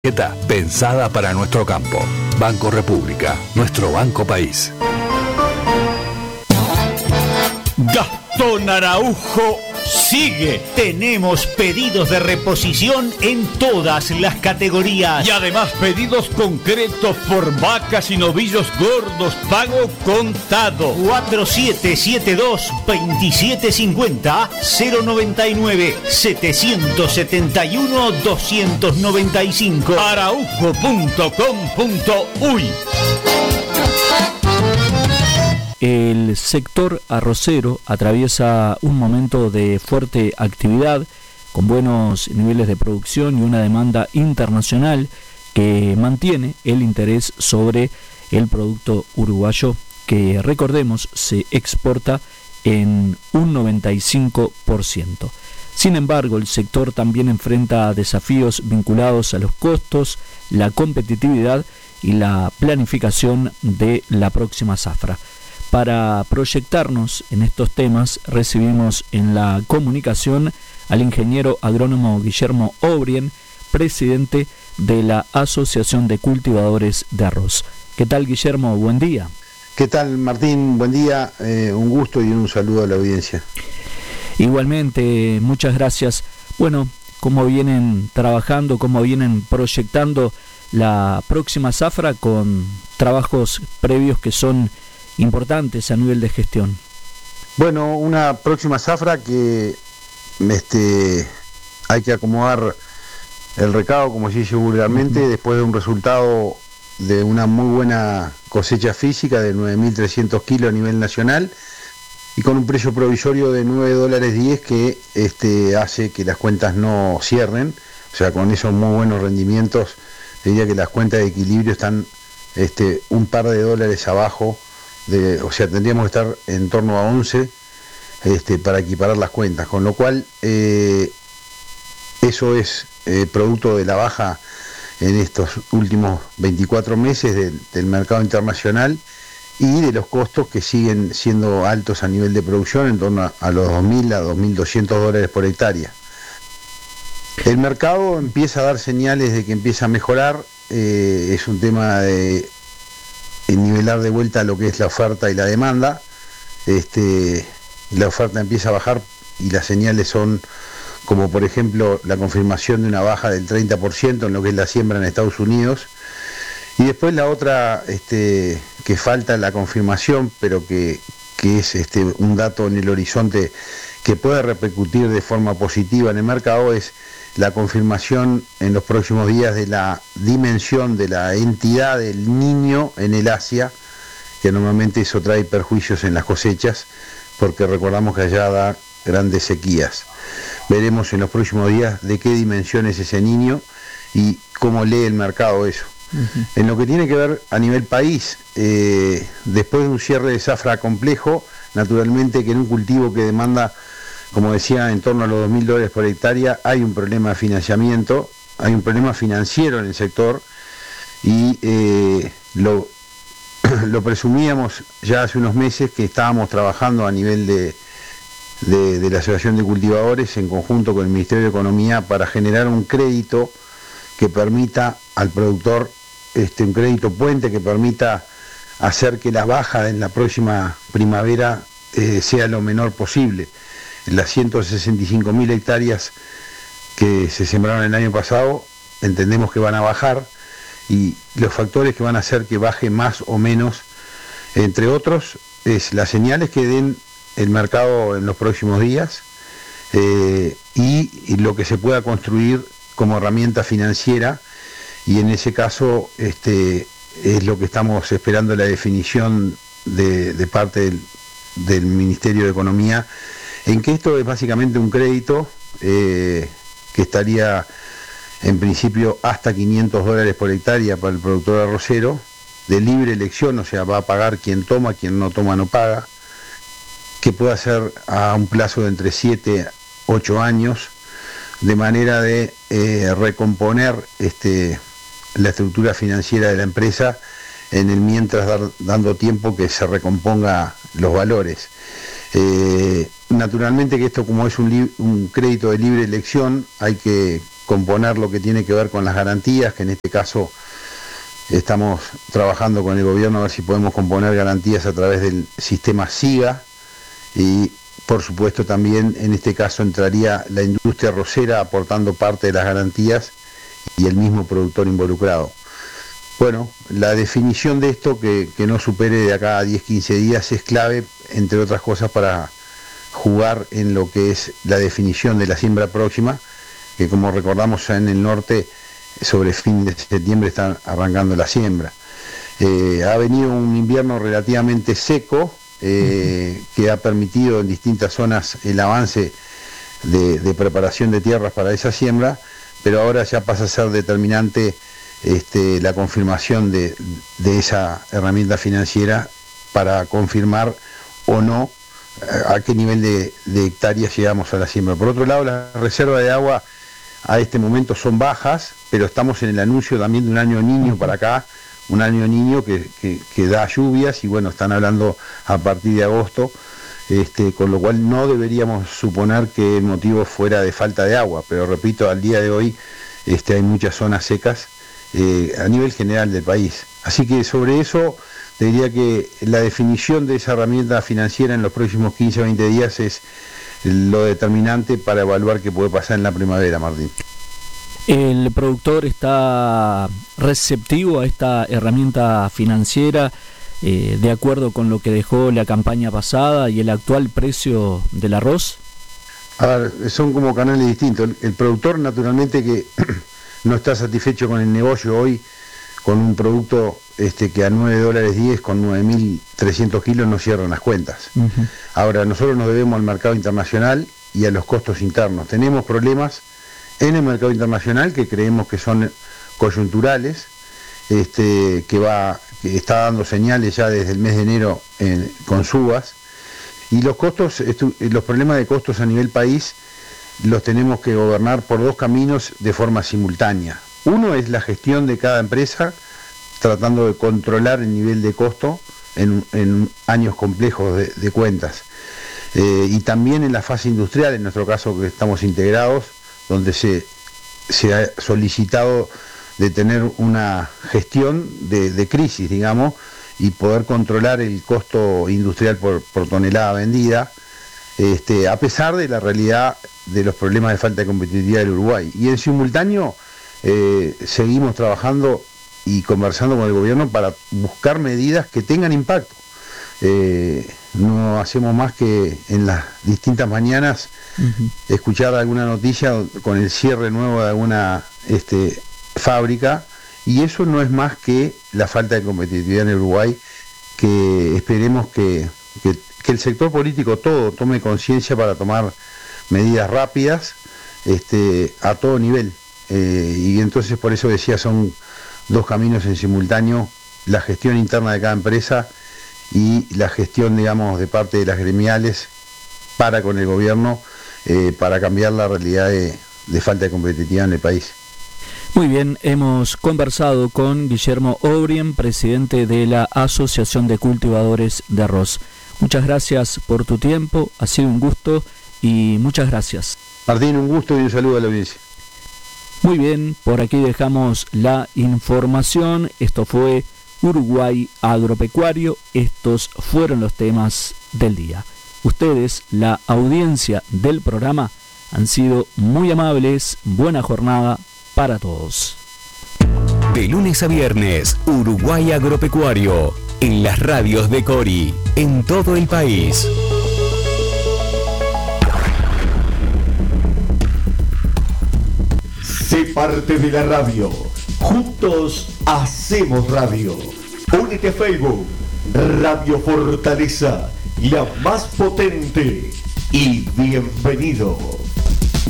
Tarjeta pensada para nuestro campo. Banco República, nuestro banco país. Gastón Araujo sigue. Tenemos pedidos de reposición en todas las categorías. Y además pedidos concretos por vacas y novillos gordos, pago contado. 4772-2750 099-771-295 araujo.com.uy. El sector arrocero atraviesa un momento de fuerte actividad, con buenos niveles de producción y una demanda internacional que mantiene el interés sobre el producto uruguayo, que recordemos se exporta en un 95%. Sin embargo, el sector también enfrenta desafíos vinculados a los costos, la competitividad y la planificación de la próxima zafra. Para proyectarnos en estos temas, recibimos en la comunicación al ingeniero agrónomo Guillermo Obrien, presidente de la Asociación de Cultivadores de Arroz. ¿Qué tal, Guillermo? Buen día. ¿Qué tal, Martín? Buen día, un gusto y un saludo a la audiencia. Igualmente, muchas gracias. Bueno, ¿cómo vienen trabajando, cómo vienen proyectando la próxima zafra con trabajos previos que son importantes a nivel de gestión? Bueno, una próxima zafra que hay que acomodar el recado, como se dice vulgarmente, después de un resultado de una muy buena cosecha física de 9.300 kilos a nivel nacional y con un precio provisorio de $9.10 que hace que las cuentas no cierren. O sea, con esos muy buenos rendimientos, diría que las cuentas de equilibrio están un par de dólares abajo. O sea, tendríamos que estar en torno a 11 para equiparar las cuentas, con lo cual eso es producto de la baja en estos últimos 24 meses del mercado internacional y de los costos que siguen siendo altos a nivel de producción, en torno a los 2.000 a 2.200 dólares por hectárea. El mercado empieza a dar señales de que empieza a mejorar, es un tema de nivelar de vuelta lo que es la oferta y la demanda. La oferta empieza a bajar y las señales son como por ejemplo la confirmación de una baja del 30% en lo que es la siembra en Estados Unidos, y después la otra que falta la confirmación, pero que es un dato en el horizonte que puede repercutir de forma positiva en el mercado, es la confirmación en los próximos días de la dimensión de la entidad del Niño en el Asia, que normalmente eso trae perjuicios en las cosechas, porque recordamos que allá da grandes sequías. Veremos en los próximos días de qué dimensión es ese Niño y cómo lee el mercado eso. Uh-huh. En lo que tiene que ver a nivel país, después de un cierre de zafra complejo, naturalmente que en un cultivo que demanda, como decía, en torno a los $2.000 por hectárea, hay un problema de financiamiento, hay un problema financiero en el sector y lo presumíamos ya hace unos meses que estábamos trabajando a nivel de la Asociación de Cultivadores en conjunto con el Ministerio de Economía para generar un crédito que permita al productor, un crédito puente que permita hacer que la baja en la próxima primavera sea lo menor posible. Las 165.000 hectáreas que se sembraron el año pasado entendemos que van a bajar, y los factores que van a hacer que baje más o menos, entre otros, es las señales que den el mercado en los próximos días y lo que se pueda construir como herramienta financiera, y en ese caso es lo que estamos esperando, la definición de parte del Ministerio de Economía, en que esto es básicamente un crédito que estaría en principio hasta $500 por hectárea para el productor arrocero, de libre elección, o sea, va a pagar quien toma, quien no toma no paga, que puede ser a un plazo de entre 7 a 8 años, de manera de recomponer la estructura financiera de la empresa en el mientras, dando tiempo que se recomponga los valores. Naturalmente que esto, como es un crédito de libre elección, hay que componer lo que tiene que ver con las garantías, que en este caso estamos trabajando con el gobierno a ver si podemos componer garantías a través del sistema SIGA, y por supuesto también en este caso entraría la industria arrocera aportando parte de las garantías y el mismo productor involucrado. Bueno, la definición de esto, que no supere de acá a 10-15 días, es clave, entre otras cosas, para jugar en lo que es la definición de la siembra próxima, que como recordamos en el norte, sobre fin de septiembre están arrancando la siembra. Ha venido un invierno relativamente seco, que ha permitido en distintas zonas el avance de preparación de tierras para esa siembra, pero ahora ya pasa a ser determinante la confirmación de esa herramienta financiera para confirmar o no a qué nivel de hectáreas llegamos a la siembra. Por otro lado, las reservas de agua a este momento son bajas, pero estamos en el anuncio también de un año niño para acá, un año niño que da lluvias, y bueno, están hablando a partir de agosto, con lo cual no deberíamos suponer que el motivo fuera de falta de agua, pero repito, al día de hoy hay muchas zonas secas a nivel general del país. Así que sobre eso te diría que la definición de esa herramienta financiera en los próximos 15 o 20 días es lo determinante para evaluar qué puede pasar en la primavera, Martín. ¿El productor está receptivo a esta herramienta financiera de acuerdo con lo que dejó la campaña pasada y el actual precio del arroz? A ver, son como canales distintos. El productor naturalmente que no está satisfecho con el negocio hoy, con un producto que a $9.10 con 9.300 kilos no cierran las cuentas. Uh-huh. Ahora, nosotros nos debemos al mercado internacional y a los costos internos. Tenemos problemas en el mercado internacional que creemos que son coyunturales, que está dando señales ya desde el mes de enero con subas, y los costos, los problemas de costos a nivel país los tenemos que gobernar por dos caminos de forma simultánea. Uno es la gestión de cada empresa, tratando de controlar el nivel de costo en años complejos de cuentas, y también en la fase industrial, en nuestro caso que estamos integrados, donde se ha solicitado de tener una gestión de crisis, digamos, y poder controlar el costo industrial por tonelada vendida, a pesar de la realidad de los problemas de falta de competitividad del Uruguay. Y en simultáneo seguimos trabajando y conversando con el gobierno para buscar medidas que tengan impacto. No hacemos más que en las distintas mañanas escuchar alguna noticia con el cierre nuevo de alguna fábrica, y eso no es más que la falta de competitividad en el Uruguay, que esperemos que el sector político todo tome conciencia para tomar medidas rápidas a todo nivel, y entonces por eso decía, son dos caminos en simultáneo: la gestión interna de cada empresa y la gestión, digamos, de parte de las gremiales para con el gobierno, para cambiar la realidad de falta de competitividad en el país. Muy bien, hemos conversado con Guillermo O'Brien, presidente de la Asociación de Cultivadores de Arroz. Muchas gracias por tu tiempo, ha sido un gusto y muchas gracias. Martín, un gusto y un saludo a la audiencia. Muy bien, por aquí dejamos la información. Esto fue Uruguay Agropecuario. Estos fueron los temas del día. Ustedes, la audiencia del programa, han sido muy amables. Buena jornada para todos. De lunes a viernes, Uruguay Agropecuario, en las radios de Cori, en todo el país. Sé parte de la radio. Juntos hacemos radio. Únete a Facebook, Radio Fortaleza, la más potente. Y bienvenido.